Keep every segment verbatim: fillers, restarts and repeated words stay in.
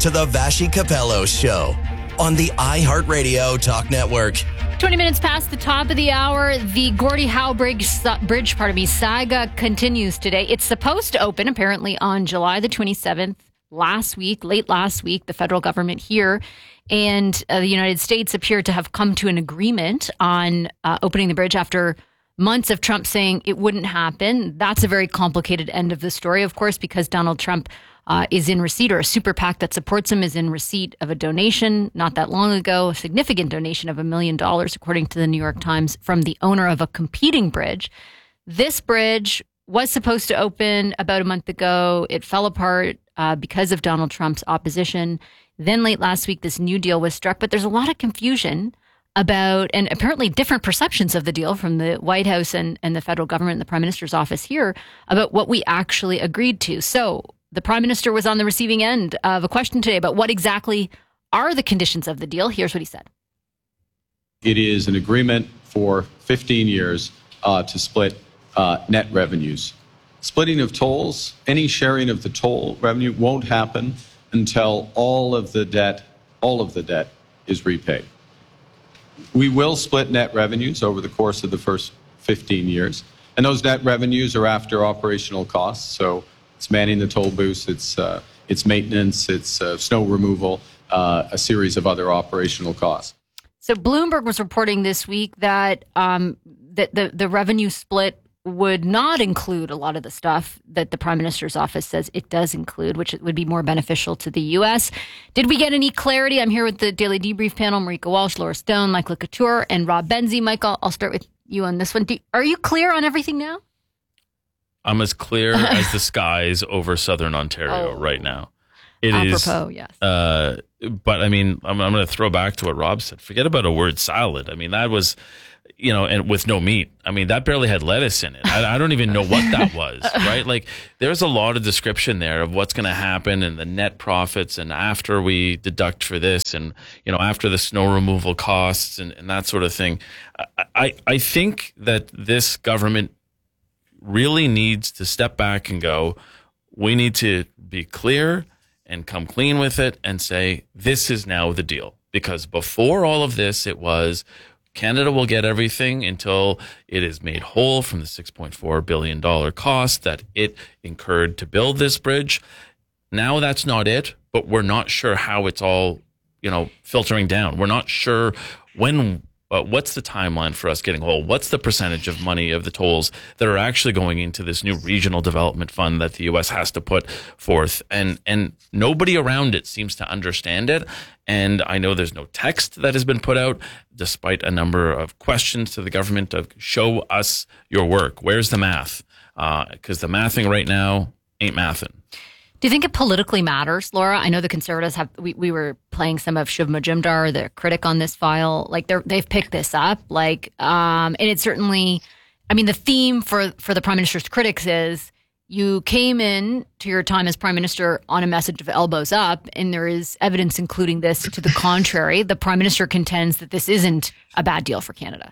to the Vashi Capello Show on the iHeartRadio Talk Network. twenty minutes past the top of the hour, the Gordie Howe Bridge, bridge pardon me, saga continues today. It's supposed to open apparently on July the twenty-seventh. Last week, late last week, the federal government here and uh, the United States appear to have come to an agreement on uh, opening the bridge after months of Trump saying it wouldn't happen. That's a very complicated end of the story, of course, because Donald Trump uh, is in receipt, or a super PAC that supports him is in receipt of a donation not that long ago, a significant donation of a million dollars, according to the New York Times, from the owner of a competing bridge. This bridge was supposed to open about a month ago. It fell apart uh, because of Donald Trump's opposition. Then late last week, this new deal was struck, but there's a lot of confusion about, and apparently different perceptions of the deal from the White House and, and the federal government and the Prime Minister's office here about what we actually agreed to. So the Prime Minister was on the receiving end of a question today about what exactly are the conditions of the deal. Here's what he said. It is an agreement for fifteen years uh, to split uh, net revenues. Splitting of tolls, any sharing of the toll revenue won't happen until all of the debt, all of the debt is repaid. We will split net revenues over the course of the first fifteen years. And those net revenues are after operational costs. So it's manning the toll booths, it's, uh, it's maintenance, it's uh, snow removal, uh, a series of other operational costs. So Bloomberg was reporting this week that, um, that the, the revenue split would not include a lot of the stuff that the Prime Minister's office says it does include, which would be more beneficial to the U S. Did we get any clarity? I'm here with the Daily Debrief panel, Marika Walsh, Laura Stone, Michael Couture, and Rob Benzie. Michael, I'll start with you on this one. Do, are you clear on everything now? I'm as clear as the skies over southern Ontario oh. right now. It Apropos, is, yes. Uh, but I mean, I'm, I'm going to throw back to what Rob said. Forget about a word salad. I mean, that was, you know, and with no meat. I mean, that barely had lettuce in it. I, I don't even know what that was, right? Like, there's a lot of description there of what's going to happen and the net profits, and after we deduct for this, and, you know, after the snow removal costs and, and that sort of thing. I, I, I think that this government really needs to step back and go, we need to be clear and come clean with it and say, this is now the deal. Because before all of this, it was Canada will get everything until it is made whole from the six point four billion dollars cost that it incurred to build this bridge. Now that's not it, but we're not sure how it's all, you know, filtering down. We're not sure when, uh, what's the timeline for us getting whole? What's the percentage of money of the tolls that are actually going into this new regional development fund that the U S has to put forth? And, and nobody around it seems to understand it. And I know there's no text that has been put out, despite a number of questions to the government of show us your work. Where's the math? Because uh, the mathing right now ain't mathing. Do you think it politically matters, Laura? I know the Conservatives have, we, we were playing some of Shiv Majumdar, the critic on this file. Like, they're, they've picked this up. Like, um, and it certainly, I mean, the theme for, for the Prime Minister's critics is you came in to your time as Prime Minister on a message of elbows up, and there is evidence including this to the contrary. The Prime Minister contends that this isn't a bad deal for Canada.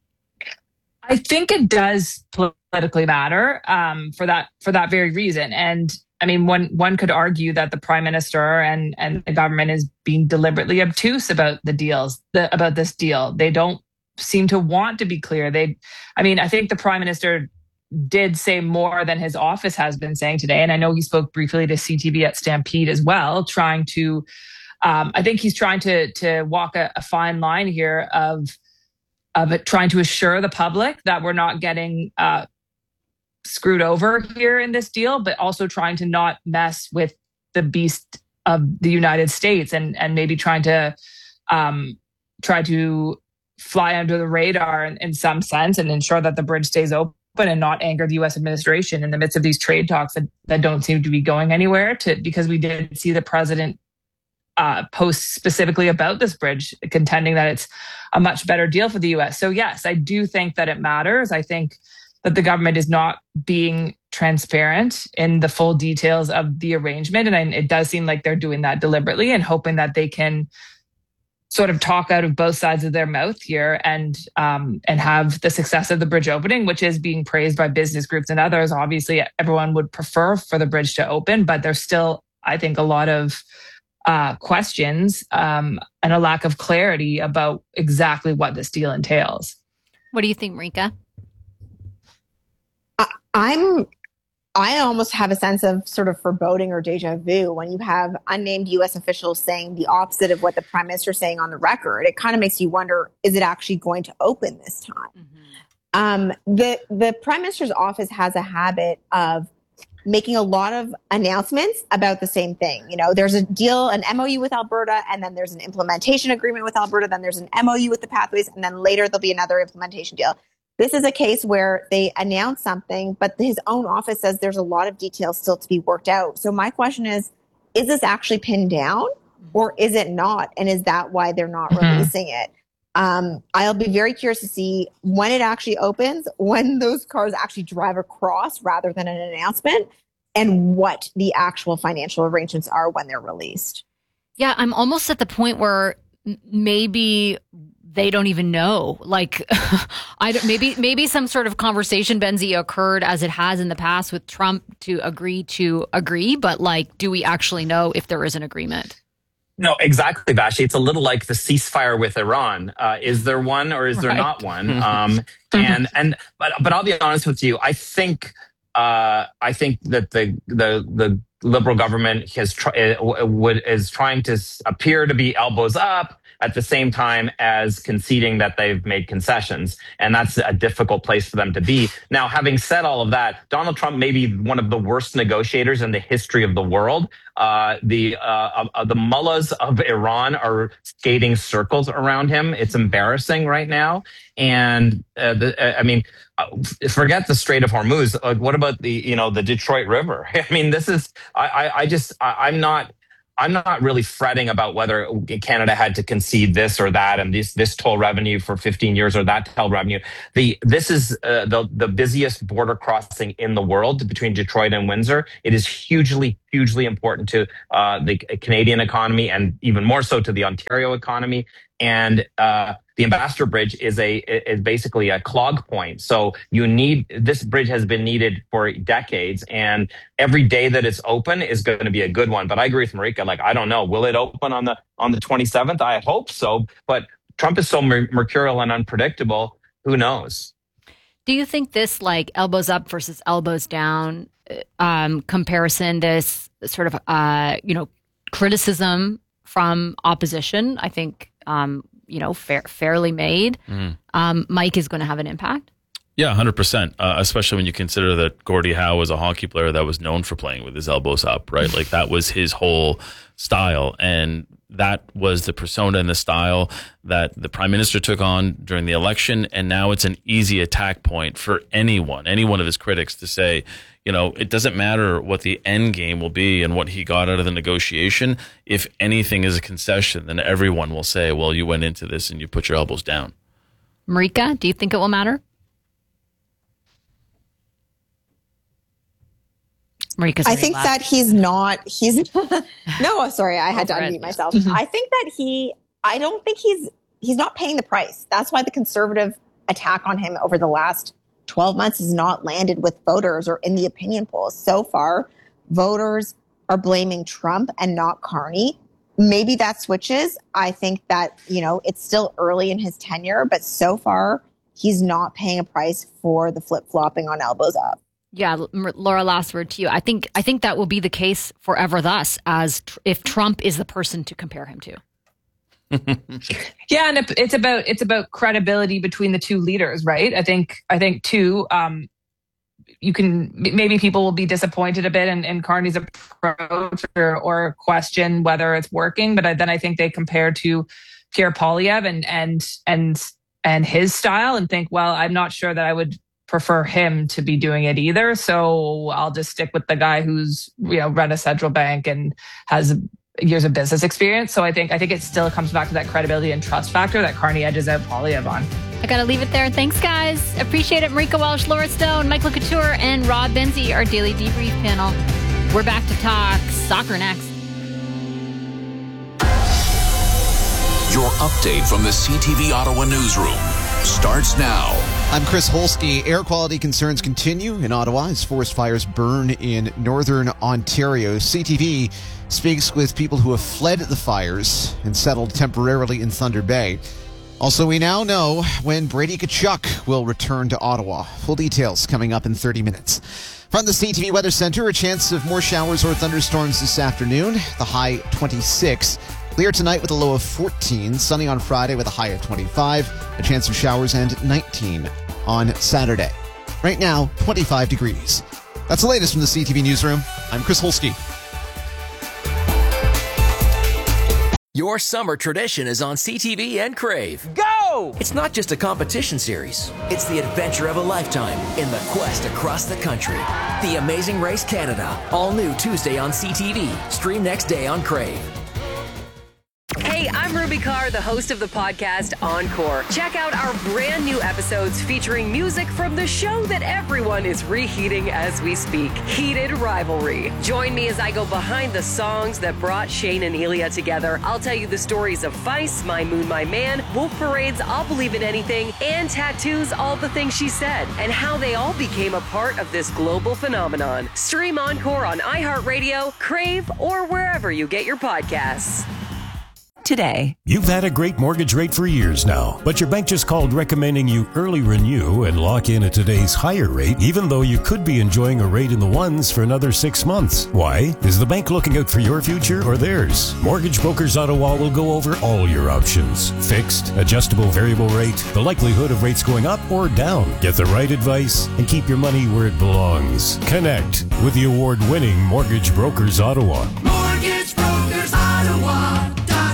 I think it does politically matter um, for that for that very reason. And I mean, one one could argue that the Prime Minister and and the government is being deliberately obtuse about the deals, the, about this deal. They don't seem to want to be clear. They, I mean, I think the Prime Minister did say more than his office has been saying today. And I know he spoke briefly to C T V at Stampede as well, trying to, um, I think he's trying to to walk a, a fine line here of, of it, trying to assure the public that we're not getting uh, screwed over here in this deal, but also trying to not mess with the beast of the United States and, and maybe trying to um, try to fly under the radar in, in some sense and ensure that the bridge stays open and not anger the U S administration in the midst of these trade talks that, that don't seem to be going anywhere, to because we did see the president uh, post specifically about this bridge, contending that it's a much better deal for the U S. So yes, I do think that it matters. I think that the government is not being transparent in the full details of the arrangement. And I, it does seem like they're doing that deliberately and hoping that they can sort of talk out of both sides of their mouth here and um, and have the success of the bridge opening, which is being praised by business groups and others. Obviously, everyone would prefer for the bridge to open, but there's still, I think, a lot of uh, questions um, and a lack of clarity about exactly what this deal entails. What do you think, Marika? I, I'm, I almost have a sense of sort of foreboding or deja vu when you have unnamed U S officials saying the opposite of what the prime minister is saying on the record. It kind of makes you wonder, is it actually going to open this time? Mm-hmm. Um, the, the prime minister's office has a habit of making a lot of announcements about the same thing. You know, there's a deal, an M O U with Alberta, and then there's an implementation agreement with Alberta, then there's an M O U with the Pathways, and then later there'll be another implementation deal. This is a case where they announce something, but his own office says there's a lot of details still to be worked out. So my question is, is this actually pinned down or is it not? And is that why they're not mm-hmm. releasing it? Um, I'll be very curious to see when it actually opens, when those cars actually drive across rather than an announcement, and what the actual financial arrangements are when they're released. Yeah, I'm almost at the point where maybe they don't even know. Like, I don't, maybe maybe some sort of conversation, Benzie, occurred as it has in the past with Trump to agree to agree, but like, do we actually know if there is an agreement? No, exactly, Vashi. It's a little like the ceasefire with Iran. Uh, is there one or is there right. not one? Um, and and but but I'll be honest with you. I think uh, I think that the the the Liberal government has try, would is trying to appear to be elbows up at the same time as conceding that they've made concessions. And that's a difficult place for them to be. Now, having said all of that, Donald Trump may be one of the worst negotiators in the history of the world. Uh, the uh, uh, the mullahs of Iran are skating circles around him. It's embarrassing right now. And uh, the, uh, I mean, uh, forget the Strait of Hormuz. Uh, what about the you know the Detroit River? I mean, this is I I, I just I, I'm not. I'm not really fretting about whether Canada had to concede this or that and this this toll revenue for fifteen years or that toll revenue. The this is uh, the the busiest border crossing in the world between Detroit and Windsor. It is hugely hugely important to uh, the Canadian economy and even more so to the Ontario economy. And uh, the Ambassador Bridge is a is basically a clog point. So you need this bridge has been needed for decades, and every day that it's open is going to be a good one. But I agree with Marika. Like, I don't know, will it open on the on the twenty-seventh? I hope so. But Trump is so mer- mercurial and unpredictable. Who knows? Do you think this like elbows up versus elbows down um, comparison, this sort of uh, you know criticism from opposition, I think, um, you know, fair, fairly made, mm. um, Mike, is going to have an impact? Yeah, one hundred percent, uh, especially when you consider that Gordie Howe was a hockey player that was known for playing with his elbows up, right? Like, that was his whole style. And that was the persona and the style that the prime minister took on during the election. And now it's an easy attack point for anyone, any one of his critics to say, you know, it doesn't matter what the end game will be and what he got out of the negotiation. If anything is a concession, then everyone will say, well, you went into this and you put your elbows down. Marika, do you think it will matter? Marika's I think that he's not, he's, no, sorry, I had to unmute myself. Mm-hmm. I think that he, I don't think he's, he's not paying the price. That's why the Conservative attack on him over the last twelve months has not landed with voters or in the opinion polls. So far, voters are blaming Trump and not Carney. Maybe that switches. I think that, you know, it's still early in his tenure, but so far he's not paying a price for the flip-flopping on elbows up. Yeah, Laura, last word to you. I think I think that will be the case forever thus, as tr- if Trump is the person to compare him to. Yeah, and it's about it's about credibility between the two leaders, right? I think I think too. Um, you can maybe people will be disappointed a bit in, in Carney's approach or, or question whether it's working, but I, then I think they compare to Pierre Poilievre and and and and his style and think, well, I'm not sure that I would prefer him to be doing it either. So I'll just stick with the guy who's you know run a central bank and has years of business experience. So I think I think it still comes back to that credibility and trust factor that Carney edges out Poilievre on. I got to leave it there. Thanks, guys. Appreciate it. Marika Welsh, Laura Stone, Michael Couture, and Rob Benzie, our daily debrief panel. We're back to talk soccer next. Your update from the C T V Ottawa newsroom starts now. I'm Chris Holsky. Air quality concerns continue in Ottawa as forest fires burn in northern Ontario. C T V speaks with people who have fled the fires and settled temporarily in Thunder Bay. Also, we now know when Brady Tkachuk will return to Ottawa. Full details coming up in thirty minutes. From the C T V Weather Center, a chance of more showers or thunderstorms this afternoon. The high twenty-six. Clear tonight with a low of fourteen. Sunny on Friday with a high of twenty-five. A chance of showers and nineteen on Saturday. Right now, twenty-five degrees. That's the latest from the C T V Newsroom. I'm Chris Holsky. Your summer tradition is on C T V and Crave. Go! It's not just a competition series. It's the adventure of a lifetime in the quest across the country. The Amazing Race Canada. All new Tuesday on C T V. Stream next day on Crave. Hey, I'm Ruby Carr, the host of the podcast Encore. Check out our brand new episodes featuring music from the show that everyone is reheating as we speak, Heated Rivalry. Join me as I go behind the songs that brought Shane and Elia together. I'll tell you the stories of Feist, My Moon, My Man, Wolf Parade's I'll Believe in Anything, and Tattoo's All the Things She Said, and how they all became a part of this global phenomenon. Stream Encore on iHeartRadio, Crave, or wherever you get your podcasts. Today. You've had a great mortgage rate for years now, but your bank just called recommending you early renew and lock in at today's higher rate, even though you could be enjoying a rate in the ones for another six months. Why? Is the bank looking out for your future or theirs? Mortgage Brokers Ottawa will go over all your options. Fixed, adjustable variable rate, the likelihood of rates going up or down. Get the right advice and keep your money where it belongs. Connect with the award-winning Mortgage Brokers Ottawa. Mortgage Brokers Ottawa.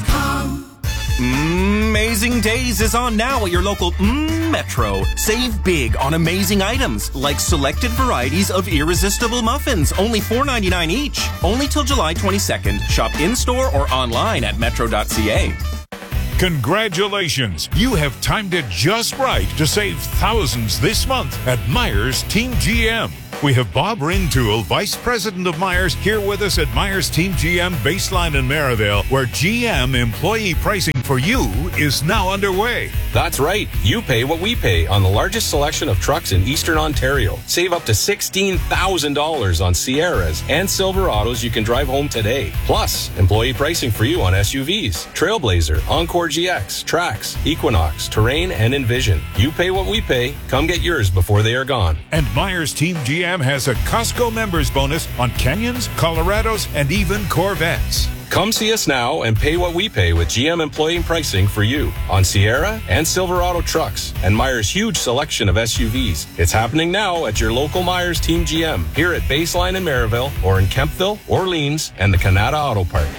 Amazing Days is on now at your local mm, Metro. Save big on amazing items like selected varieties of irresistible muffins, only four ninety-nine each. Only till July twenty-second. Shop in-store or online at metro dot c a. Congratulations! You have timed it just right to save thousands this month at Myers Team G M. We have Bob Rintoul, Vice President of Myers, here with us at Myers Team G M Baseline in Merivale, where G M employee pricing for you is now underway. That's right. You pay what we pay on the largest selection of trucks in Eastern Ontario. Save up to sixteen thousand dollars on Sierras and Silverados you can drive home today. Plus, employee pricing for you on S U Vs, Trailblazer, Encore G X, Trax, Equinox, Terrain, and Envision. You pay what we pay. Come get yours before they are gone. And Myers Team G M has a Costco members bonus on Canyons, Colorados, and even Corvettes. Come see us now and pay what we pay with G M employee pricing for you on Sierra and Silverado trucks and Myers' huge selection of S U Vs. It's happening now at your local Myers Team G M here at Baseline in Merivale or in Kempville, Orleans, and the Canada Auto Park.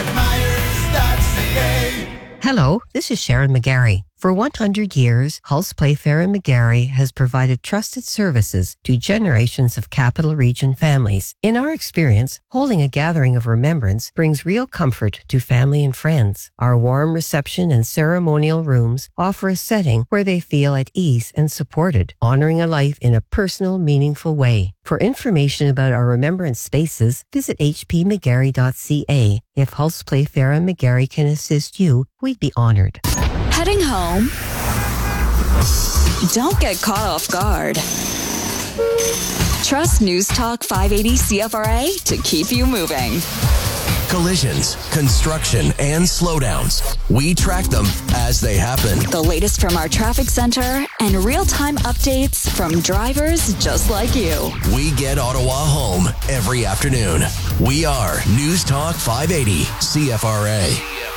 Hello, this is Sharon McGarry. For one hundred years, Hulse Playfair and McGarry has provided trusted services to generations of Capital Region families. In our experience, holding a gathering of remembrance brings real comfort to family and friends. Our warm reception and ceremonial rooms offer a setting where they feel at ease and supported, honoring a life in a personal, meaningful way. For information about our remembrance spaces, visit h p mcgarry dot c a. If Hulse Playfair and McGarry can assist you, we'd be honored. Heading home? Don't get caught off guard. Trust News Talk five eighty C F R A to keep you moving. Collisions, construction, and slowdowns. We track them as they happen. The latest from our traffic center and real-time updates from drivers just like you. We get Ottawa home every afternoon. We are News Talk five eighty C F R A.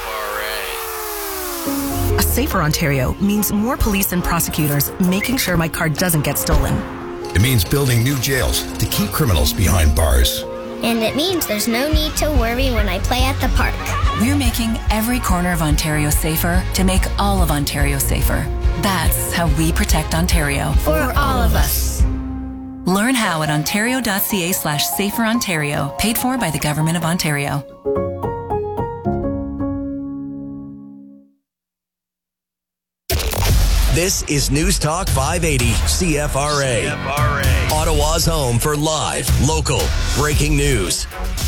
A safer Ontario means more police and prosecutors making sure my car doesn't get stolen. It means building new jails to keep criminals behind bars. And it means there's no need to worry when I play at the park. We're making every corner of Ontario safer to make all of Ontario safer. That's how we protect Ontario. For all of us. Learn how at ontario.ca slash safer Ontario. Paid for by the Government of Ontario. This is News Talk five eighty C F R A. C F R A. Ottawa's home for live, local, breaking news.